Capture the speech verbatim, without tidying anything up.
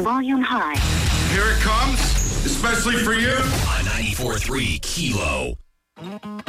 Volume high. Here it comes, especially for you. On ninety-four point three Kilo.